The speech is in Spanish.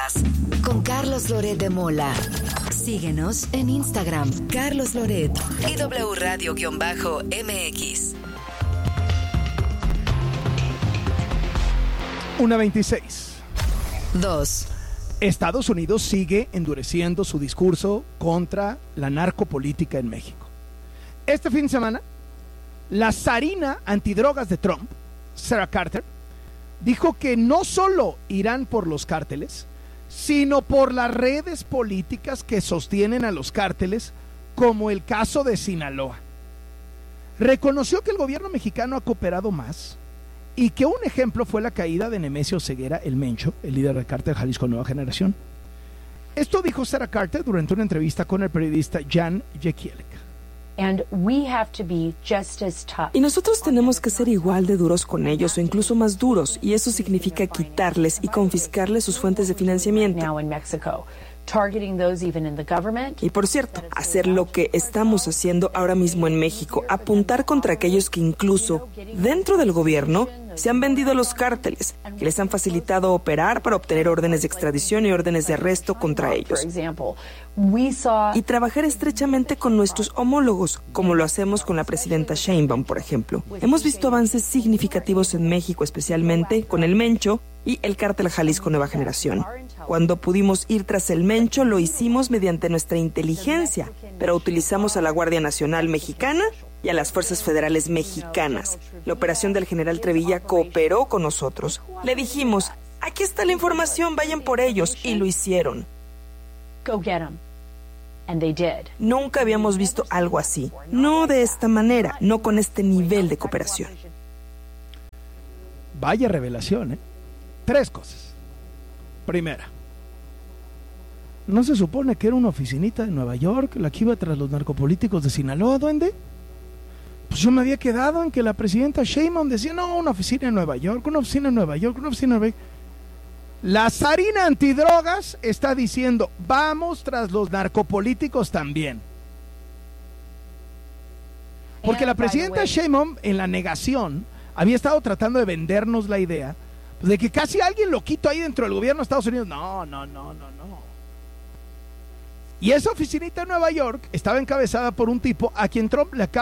más con Carlos Loret de Mola. Síguenos en Instagram, Carlos Loret y W Radio-MX. 1:26. 2. Estados Unidos sigue endureciendo su discurso contra la narcopolítica en México. Este fin de semana, la zarina antidrogas de Trump, Sarah Carter, dijo que no solo irán por los cárteles, sino por las redes políticas que sostienen a los cárteles, como el caso de Sinaloa. Reconoció que el gobierno mexicano ha cooperado más y que un ejemplo fue la caída de Nemesio Ceguera, el Mencho, el líder del cártel Jalisco Nueva Generación. Esto dijo Sarah Carter durante una entrevista con el periodista Jan Jekielek. Y nosotros tenemos que ser igual de duros con ellos o incluso más duros, y eso significa quitarles y confiscarles sus fuentes de financiamiento. Y por cierto, hacer lo que estamos haciendo ahora mismo en México, apuntar contra aquellos que incluso dentro del gobierno se han vendido a los cárteles, que les han facilitado operar para obtener órdenes de extradición y órdenes de arresto contra ellos. Y trabajar estrechamente con nuestros homólogos, como lo hacemos con la presidenta Sheinbaum, por ejemplo. Hemos visto avances significativos en México, especialmente con el Mencho y el cártel Jalisco Nueva Generación. Cuando pudimos ir tras el Mencho, lo hicimos mediante nuestra inteligencia, pero utilizamos a la Guardia Nacional Mexicana y a las Fuerzas Federales Mexicanas. La operación del general Trevilla cooperó con nosotros. Le dijimos, aquí está la información, vayan por ellos, y lo hicieron. Nunca habíamos visto algo así. No de esta manera, no con este nivel de cooperación. Vaya revelación, ¿eh? 3 cosas. Primera, ¿no se supone que era una oficinita de Nueva York la que iba tras los narcopolíticos de Sinaloa, duende? Pues yo me había quedado en que la presidenta Sheinbaum decía, no, una oficina en Nueva York, una oficina en Nueva York, una oficina en Nueva York. La zarina antidrogas está diciendo, vamos tras los narcopolíticos también. Porque la presidenta Sheinbaum, en la negación, había estado tratando de vendernos la idea de que casi alguien loquito ahí dentro del gobierno de Estados Unidos. No. Y esa oficinita en Nueva York estaba encabezada por un tipo a quien Trump le acaba